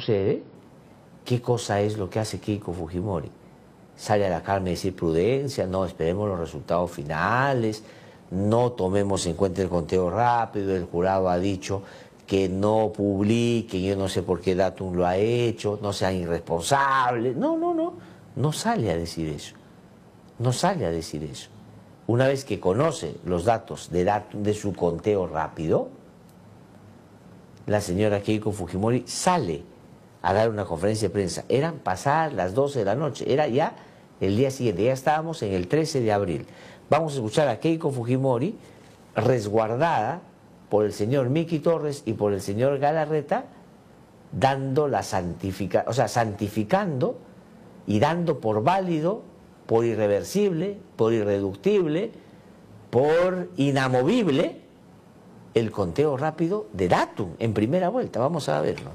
sucede, ¿qué cosa es lo que hace Keiko Fujimori? Sale a la calma y decir prudencia, no esperemos los resultados finales, no tomemos en cuenta el conteo rápido, el jurado ha dicho que no publiquen, yo no sé por qué Datum lo ha hecho, no sean irresponsables. No sale a decir eso, no sale a decir eso. Una vez que conoce los datos de Datum, de su conteo rápido, la señora Keiko Fujimori sale a dar una conferencia de prensa. Eran pasadas las 12 de la noche, era ya el día siguiente, ya estábamos en el 13 de abril. Vamos a escuchar a Keiko Fujimori resguardada por el señor Miki Torres y por el señor Galarreta, dando la santificando y dando por válido, por irreversible, por irreductible, por inamovible el conteo rápido de Datum en primera vuelta. Vamos a verlo.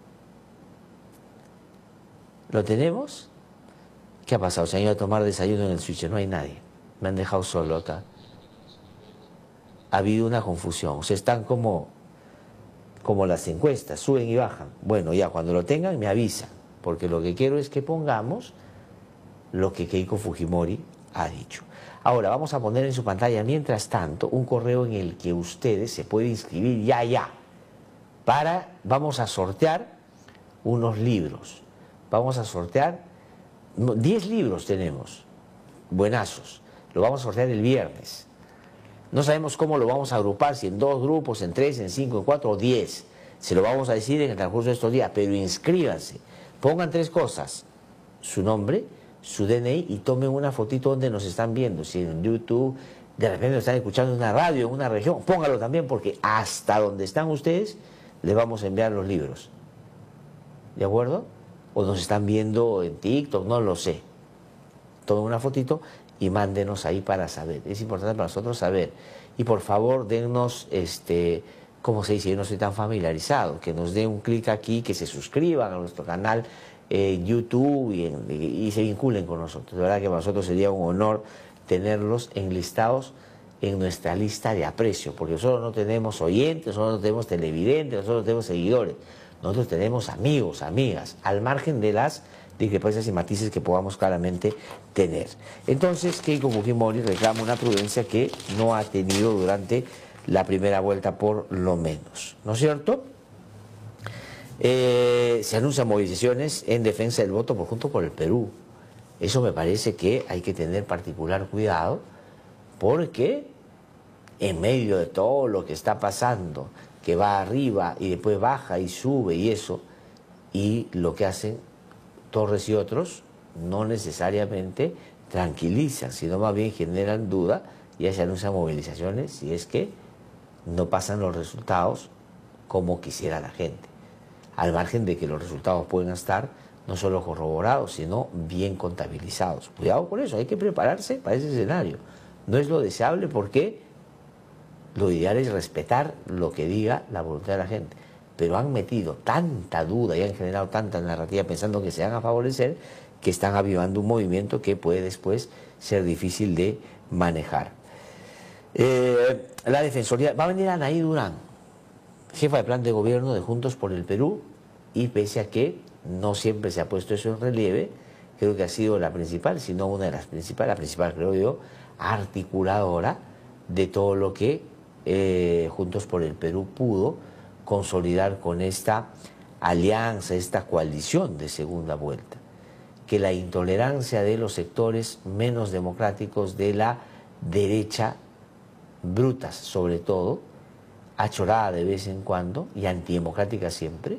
¿Lo tenemos? ¿Qué ha pasado? Se han ido a tomar desayuno en el switch, no hay nadie. Me han dejado solo acá. Ha habido una confusión. O sea, están como las encuestas, suben y bajan. Bueno, ya cuando lo tengan me avisan, porque lo que quiero es que pongamos lo que Keiko Fujimori ha dicho. Ahora vamos a poner en su pantalla, mientras tanto, un correo en el que ustedes se pueden inscribir ya. Vamos a sortear unos libros. Vamos a sortear 10 libros tenemos, buenazos. Lo vamos a sortear el viernes. No sabemos cómo lo vamos a agrupar, si en 2 grupos, en 3, en 5, en 4 o 10. Se lo vamos a decir en el transcurso de estos días, pero inscríbanse. Pongan 3 cosas: su nombre, su DNI y tomen una fotito donde nos están viendo. Si en YouTube, de repente nos están escuchando en una radio, en una región, póngalo también, porque hasta donde están ustedes les vamos a enviar los libros. ¿De acuerdo? O nos están viendo en TikTok, no lo sé. Tomen una fotito y mándenos ahí para saber. Es importante para nosotros saber. Y por favor, dennos, ¿cómo se dice? Yo no soy tan familiarizado. Que nos den un clic aquí, que se suscriban a nuestro canal en YouTube y se vinculen con nosotros. De verdad que para nosotros sería un honor tenerlos enlistados en nuestra lista de aprecio, porque nosotros no tenemos oyentes, nosotros no tenemos televidentes, nosotros no tenemos seguidores. Nosotros tenemos amigos, amigas, al margen de las discrepancias y matices que podamos claramente tener. Entonces, Keiko Fujimori reclama una prudencia que no ha tenido durante la primera vuelta, por lo menos. ¿No es cierto? Se anuncian movilizaciones en defensa del voto por Juntos por el Perú. Eso me parece que hay que tener particular cuidado, porque en medio de todo lo que está pasando, que va arriba y después baja y sube y eso, y lo que hacen Torres y otros no necesariamente tranquilizan, sino más bien generan duda, y ya se anuncian movilizaciones si es que no pasan los resultados como quisiera la gente, al margen de que los resultados pueden estar no solo corroborados, sino bien contabilizados. Cuidado con eso, hay que prepararse para ese escenario. No es lo deseable, porque lo ideal es respetar lo que diga la voluntad de la gente. Pero han metido tanta duda y han generado tanta narrativa pensando que se van a favorecer, que están avivando un movimiento que puede después ser difícil de manejar. La Defensoría, va a venir Anaí Durán, jefa de plan de gobierno de Juntos por el Perú, y pese a que no siempre se ha puesto eso en relieve, creo que ha sido la principal, si no una de las principales, la principal creo yo, articuladora de todo lo que Juntos por el Perú pudo consolidar con esta alianza, esta coalición de segunda vuelta. Que la intolerancia de los sectores menos democráticos de la derecha, brutas sobre todo, achorada de vez en cuando y antidemocrática siempre,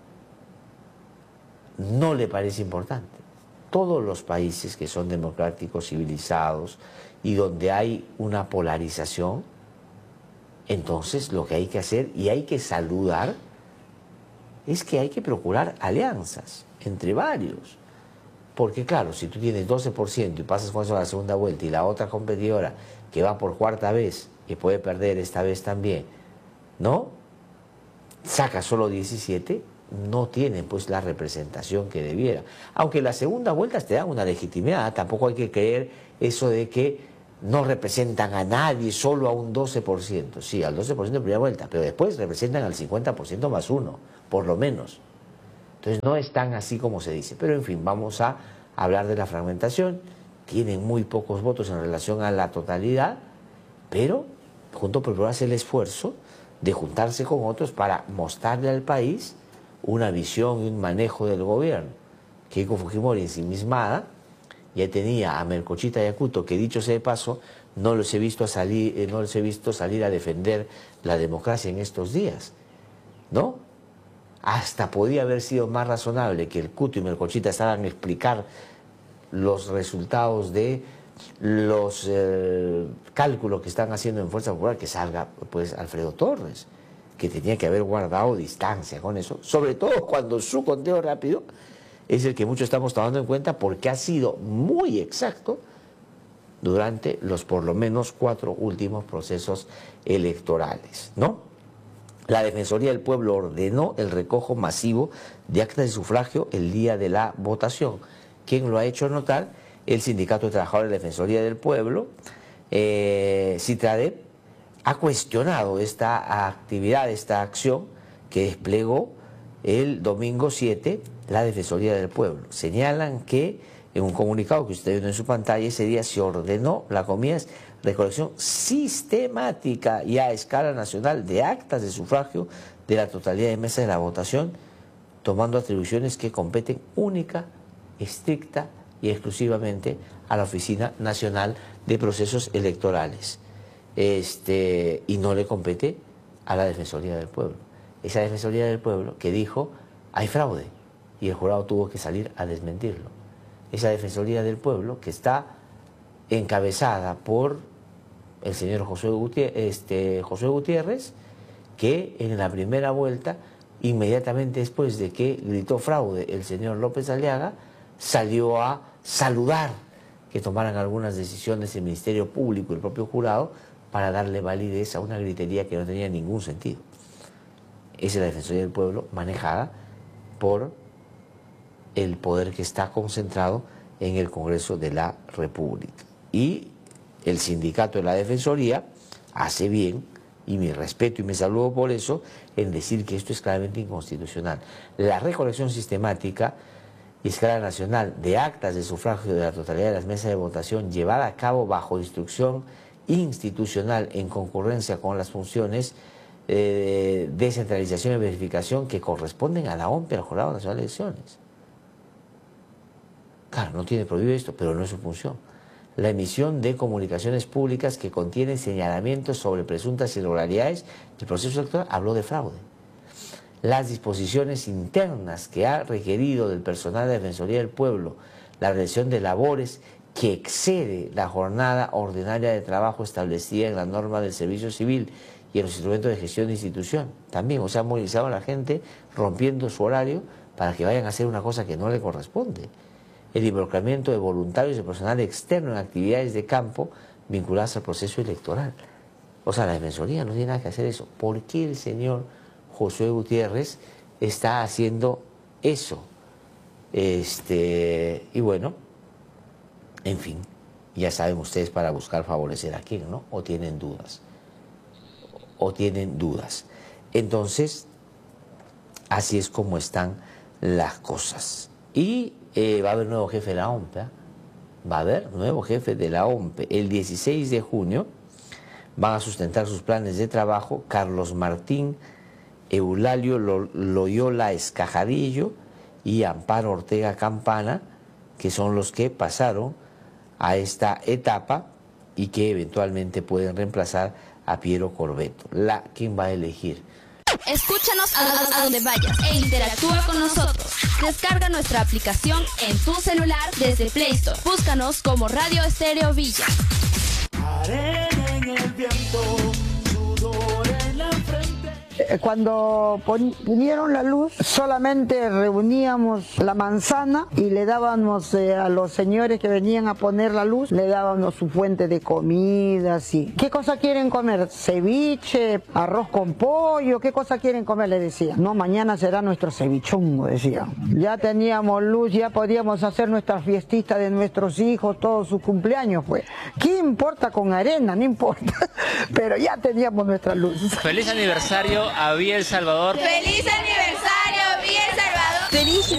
no le parece importante. Todos los países que son democráticos, civilizados y donde hay una polarización, entonces lo que hay que hacer, y hay que saludar, es que hay que procurar alianzas entre varios. Porque claro, si tú tienes 12% y pasas con eso a la segunda vuelta, y la otra competidora que va por 4ª vez y puede perder esta vez también, ¿no? Saca solo 17, no tienen pues la representación que debiera. Aunque las segundas vueltas te dan una legitimidad, tampoco hay que creer eso de que no representan a nadie, solo a un 12%. Sí, al 12% de primera vuelta, pero después representan al 50% más 1, por lo menos. Entonces no es tan así como se dice. Pero en fin, vamos a hablar de la fragmentación. Tienen muy pocos votos en relación a la totalidad, pero Juntos por el Pueblo hace el esfuerzo de juntarse con otros para mostrarle al país una visión y un manejo del gobierno. Keiko Fujimori ensimismada, ya tenía a Melcochita y a Cuto, que dicho sea de paso, no los he visto salir a defender la democracia en estos días, ¿no? Hasta podía haber sido más razonable que el Cuto y Melcochita salgan a explicar los resultados de los cálculos que están haciendo en Fuerza Popular, que salga pues Alfredo Torres, que tenía que haber guardado distancia con eso, sobre todo cuando su conteo rápido es el que muchos estamos tomando en cuenta porque ha sido muy exacto durante los por lo menos 4 últimos procesos electorales, ¿no? La Defensoría del Pueblo ordenó el recojo masivo de actas de sufragio el día de la votación. ¿Quién lo ha hecho notar? El Sindicato de Trabajadores de la Defensoría del Pueblo, CITRADEP, ha cuestionado esta actividad, esta acción que desplegó el domingo 7 la Defensoría del Pueblo. Señalan que en un comunicado que usted vio en su pantalla, ese día se ordenó, la comillas, recolección sistemática y a escala nacional de actas de sufragio de la totalidad de mesas de la votación, tomando atribuciones que competen única, estricta y exclusivamente a la Oficina Nacional de Procesos Electorales. Y no le compete a la Defensoría del Pueblo. Esa Defensoría del Pueblo que dijo, hay fraude, y el jurado tuvo que salir a desmentirlo. Esa Defensoría del Pueblo que está encabezada por el señor Josué Gutiérrez, que en la primera vuelta, inmediatamente después de que gritó fraude el señor López Aliaga, salió a saludar que tomaran algunas decisiones el Ministerio Público y el propio jurado para darle validez a una gritería que no tenía ningún sentido. Esa es la Defensoría del Pueblo manejada por el poder que está concentrado en el Congreso de la República. Y el sindicato de la Defensoría hace bien, y mi respeto y mi saludo por eso, en decir que esto es claramente inconstitucional. La recolección sistemática y escala nacional de actas de sufragio de la totalidad de las mesas de votación llevada a cabo bajo instrucción institucional en concurrencia con las funciones de descentralización y verificación que corresponden a la OMP, al Jurado Nacional de Elecciones. Claro, no tiene prohibido esto, pero no es su función. La emisión de comunicaciones públicas que contienen señalamientos sobre presuntas irregularidades del proceso electoral habló de fraude. Las disposiciones internas que ha requerido del personal de Defensoría del Pueblo la realización de labores que excede la jornada ordinaria de trabajo establecida en la norma del servicio civil y en los instrumentos de gestión de institución. También, o sea, movilizado a la gente rompiendo su horario para que vayan a hacer una cosa que no le corresponde. El involucramiento de voluntarios y personal externo en actividades de campo vinculadas al proceso electoral. O sea, la Defensoría no tiene nada que hacer eso. ¿Por qué el señor Josué Gutiérrez está haciendo eso? Y bueno, en fin, ya saben ustedes para buscar favorecer a quién, ¿no? O tienen dudas. Entonces, así es como están las cosas. Y va a haber nuevo jefe de la OMP, ¿eh? Va a haber nuevo jefe de la OMP. El 16 de junio van a sustentar sus planes de trabajo Carlos Martín, Eulalio Loyola Escajadillo y Amparo Ortega Campana, que son los que pasaron a esta etapa y que eventualmente pueden reemplazar a Piero Corvetto. ¿Quién va a elegir? Escúchanos a donde vayas e interactúa con nosotros. Descarga nuestra aplicación en tu celular desde Play Store. Búscanos como Radio Estéreo Villa. Arena en el viento, sudor en la frente. Cuando vinieron la luz, solamente reuníamos la manzana y le dábamos a los señores que venían a poner la luz, le dábamos su fuente de comida, así. ¿Qué cosa quieren comer? Ceviche, arroz con pollo, ¿qué cosa quieren comer? Le decía. No, mañana será nuestro cevichongo, decía. Ya teníamos luz, ya podíamos hacer nuestra fiestita de nuestros hijos, todos sus cumpleaños, pues. ¿Qué importa con arena? No importa. Pero ya teníamos nuestra luz. Feliz aniversario a Villa El Salvador. ¡Feliz aniversario, Villa El Salvador! Feliz